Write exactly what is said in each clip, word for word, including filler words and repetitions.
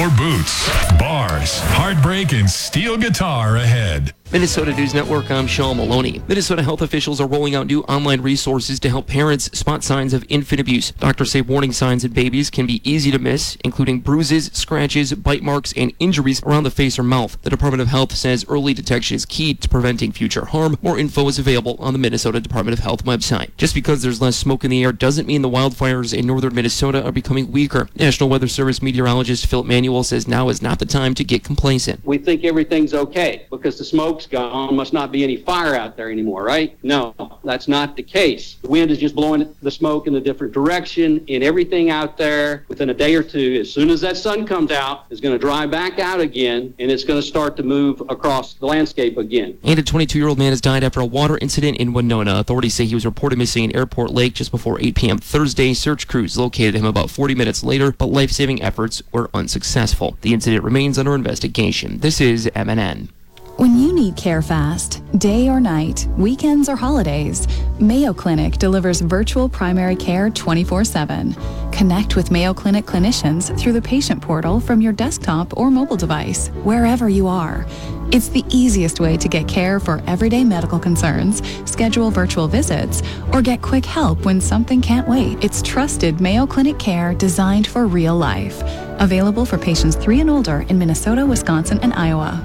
More boots, bars, heartbreak, and steel guitar ahead. Minnesota News Network, I'm Sean Maloney. Minnesota health officials are rolling out new online resources to help parents spot signs of infant abuse. Doctors say warning signs in babies can be easy to miss, including bruises, scratches, bite marks, and injuries around the face or mouth. The Department of Health says early detection is key to preventing future harm. More info is available on the Minnesota Department of Health website. Just because there's less smoke in the air doesn't mean the wildfires in northern Minnesota are becoming weaker. National Weather Service meteorologist Philip Manuel says now is not the time to get complacent. We think everything's okay because the smoke's gone, must not be any fire out there anymore, right? No, that's not the case. The wind is just blowing the smoke in a different direction, and everything out there within a day or two, as soon as that sun comes out, is going to dry back out again, and it's going to start to move across the landscape again. And a twenty-two-year-old man has died after a water incident in Winona. Authorities say he was reported missing in Airport Lake just before eight p.m. Thursday. Search crews located him about forty minutes later, but life-saving efforts were unsuccessful. The incident remains under investigation. This is M N N. When you need care fast, day or night, weekends or holidays, Mayo Clinic delivers virtual primary care twenty-four seven. Connect with Mayo Clinic clinicians through the patient portal from your desktop or mobile device, wherever you are. It's the easiest way to get care for everyday medical concerns, schedule virtual visits, or get quick help when something can't wait. It's trusted Mayo Clinic care designed for real life. Available for patients three and older in Minnesota, Wisconsin, and Iowa.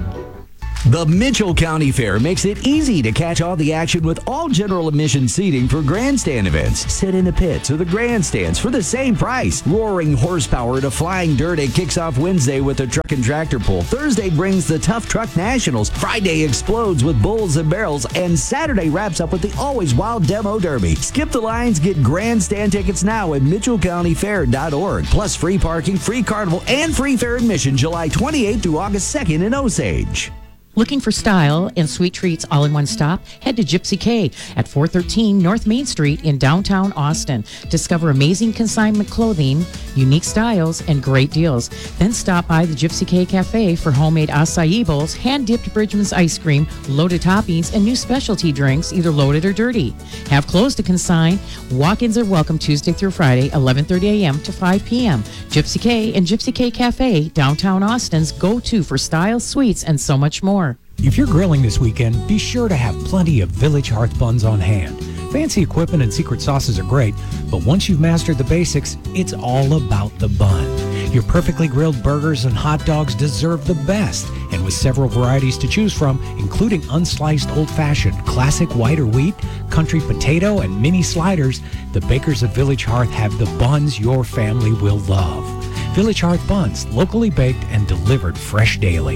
The Mitchell County Fair makes it easy to catch all the action with all general admission seating for grandstand events. Sit in the pits or the grandstands for the same price. Roaring horsepower to flying dirt. It kicks off Wednesday with the truck and tractor pull. Thursday brings the Tough Truck Nationals. Friday explodes with bulls and barrels. And Saturday wraps up with the Always Wild Demo Derby. Skip the lines. Get grandstand tickets now at mitchell county fair dot org. Plus free parking, free carnival, and free fair admission July twenty-eighth through August second in Osage. Looking for style and sweet treats all in one stop? Head to Gypsy K at four thirteen North Main Street in downtown Austin. Discover amazing consignment clothing, unique styles, and great deals. Then stop by the Gypsy K Cafe for homemade acai bowls, hand-dipped Bridgman's ice cream, loaded toppings, and new specialty drinks, either loaded or dirty. Have clothes to consign. Walk-ins are welcome Tuesday through Friday, eleven thirty a.m. to five p.m. Gypsy K and Gypsy K Cafe, downtown Austin's go-to for style, sweets, and so much more. If you're grilling this weekend, be sure to have plenty of Village Hearth buns on hand. Fancy equipment and secret sauces are great, but once you've mastered the basics, it's all about the bun. Your perfectly grilled burgers and hot dogs deserve the best, and with several varieties to choose from, including unsliced old-fashioned, classic white or wheat, country potato, and mini sliders, the bakers at Village Hearth have the buns your family will love. Village Hearth buns, locally baked and delivered fresh daily.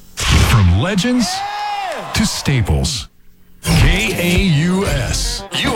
From legends to staples, K A U S.